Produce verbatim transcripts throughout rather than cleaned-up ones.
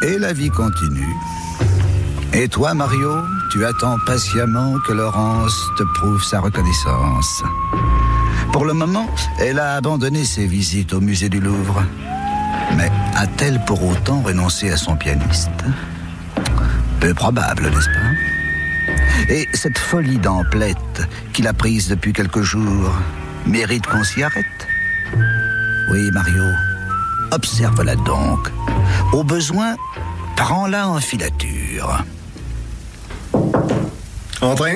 Et la vie continue. Et toi, Mario, tu attends patiemment que Laurence te prouve sa reconnaissance. Pour le moment, elle a abandonné ses visites au musée du Louvre. Mais a-t-elle pour autant renoncé à son pianiste? Peu probable, n'est-ce pas? Et cette folie d'emplette qu'il a prise depuis quelques jours mérite qu'on s'y arrête? Oui, Mario, observe-la donc. Au besoin, prends-la en filature. Entrez.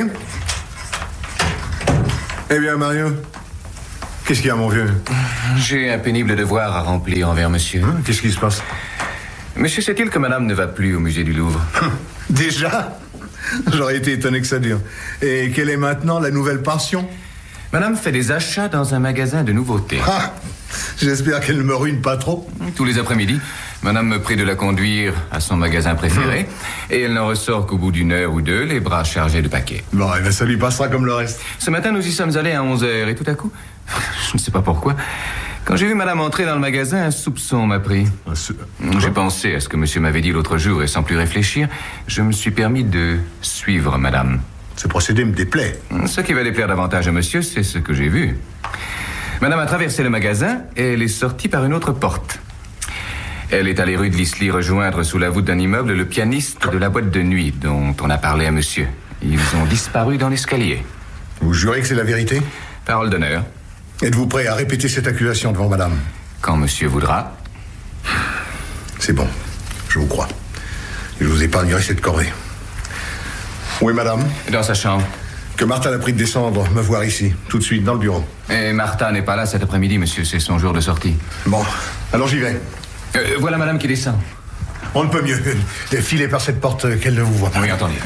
Eh bien, Mario, qu'est-ce qu'il y a, mon vieux? J'ai un pénible devoir à remplir envers monsieur. Hein, qu'est-ce qui se passe? Monsieur sait-il que madame ne va plus au musée du Louvre? Déjà? J'aurais été étonné que ça dure. Et quelle est maintenant la nouvelle passion? Madame fait des achats dans un magasin de nouveautés. Ah, j'espère qu'elle ne me ruine pas trop. Tous les après-midi, madame me prie de la conduire à son magasin préféré. Mmh. Et elle n'en ressort qu'au bout d'une heure ou deux, les bras chargés de paquets. Bon, eh bien, ça lui passera comme le reste. Ce matin, nous y sommes allés à onze heures. Et tout à coup, je ne sais pas pourquoi, quand j'ai vu madame entrer dans le magasin, un soupçon m'a pris. J'ai pensé à ce que monsieur m'avait dit l'autre jour. Et sans plus réfléchir, je me suis permis de suivre madame. Ce procédé me déplaît. Ce qui va déplaire davantage à monsieur, c'est ce que j'ai vu. Madame a traversé le magasin et elle est sortie par une autre porte. Elle est allée rue de l'Isly rejoindre sous la voûte d'un immeuble le pianiste de la boîte de nuit dont on a parlé à monsieur. Ils ont disparu dans l'escalier. Vous jurez que c'est la vérité? Parole d'honneur. Êtes-vous prêt à répéter cette accusation devant madame? Quand monsieur voudra. C'est bon, je vous crois. Et je vous épargnerai cette corvée. Où est madame? Dans sa chambre. Que Martha l'a pris de descendre me voir ici, tout de suite, dans le bureau. Et Martha n'est pas là cet après-midi, monsieur. C'est son jour de sortie. Bon, alors j'y vais. Euh, voilà madame qui descend. On ne peut mieux. Filez par cette porte qu'elle ne vous voit pas. Oui, attendez.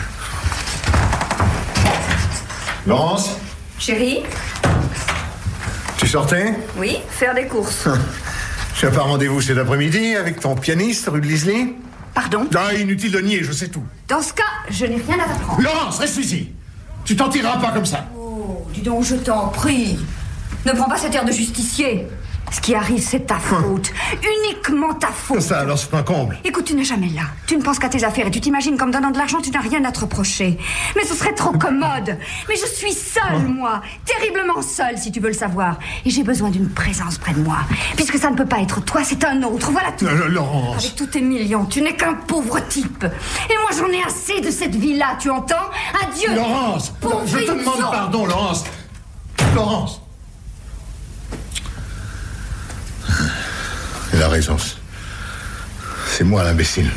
Laurence? Chérie? Tu sortais? Oui, faire des courses. Tu n'as pas rendez-vous cet après-midi avec ton pianiste, rue de l'Isly? Pardon? Ah, inutile de nier, je sais tout. Dans ce cas, je n'ai rien à t'apprendre. Laurence, reste ici. Tu t'en tireras pas comme ça. Oh, dis donc, je t'en prie. Ne prends pas cet air de justicier. Ce qui arrive, c'est ta faute. Uniquement ta faute. Ça, alors, c'est un comble. Écoute, tu n'es jamais là. Tu ne penses qu'à tes affaires et tu t'imagines qu'en me donnant de l'argent, tu n'as rien à te reprocher. Mais ce serait trop commode. Mais je suis seule, moi. Terriblement seule, si tu veux le savoir. Et j'ai besoin d'une présence près de moi. Puisque ça ne peut pas être toi, c'est un autre. Voilà tout. Euh, Laurence. Avec tous tes millions, tu n'es qu'un pauvre type. Et moi, j'en ai assez de cette vie-là, tu entends? Adieu. Laurence, pauvre je te idiot. demande pardon, Laurence. Laurence. Elle a raison. C'est moi l'imbécile.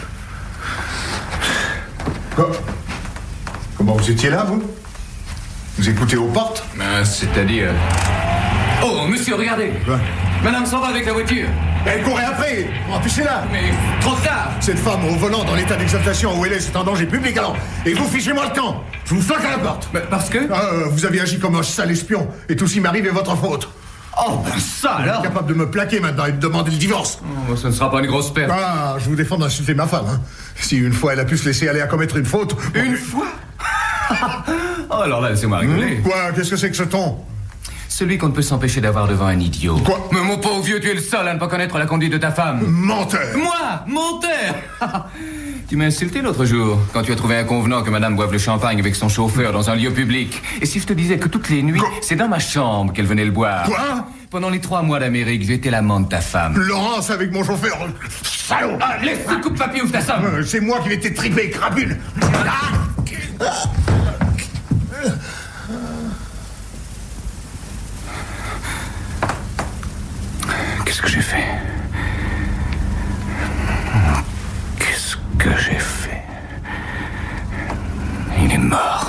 Quoi? Comment vous étiez là, vous? Vous écoutez aux portes? Ben, c'est-à-dire... Oh, monsieur, regardez. Quoi? Madame s'en va avec la voiture. Elle courait après. Empêchez-la. Mais trop tard. Cette femme au volant dans l'état d'exaltation où elle est, c'est un danger public, alors. Et vous fichez-moi le camp. Je vous flanque à la porte. Ben, parce que... Euh, vous avez agi comme un sale espion. Et tout ce qui m'arrive est votre faute. Oh, ben ça Vous êtes alors. capable de me plaquer maintenant et de demander le divorce. Oh, ce ne sera pas une grosse perte. Ah, je vous défends d'insulter ma femme. Hein. Si une fois elle a pu se laisser aller à commettre une faute... Une fois. Oh, alors là, laissez-moi rigoler. Mmh. Quoi? Qu'est-ce que c'est que ce ton? Celui qu'on ne peut s'empêcher d'avoir devant un idiot. Quoi? Mais mon pauvre vieux, tu es le seul à ne pas connaître la conduite de ta femme. Menteur. Moi, menteur. Tu m'as insulté l'autre jour, quand tu as trouvé inconvenant que madame boive le champagne avec son chauffeur dans un lieu public. Et si je te disais que toutes les nuits, Quoi? c'est dans ma chambre qu'elle venait le boire. Quoi? Pendant les trois mois d'Amérique, j'étais l'amant de ta femme. Laurence avec mon chauffeur. Salaud. Ah, laisse ce coupe-papier, ouvre ta somme. Euh, C'est moi qui vais t'étriper, crapule. Ah. Qu'est-ce que j'ai fait? Qu'est-ce que j'ai fait? Il est mort.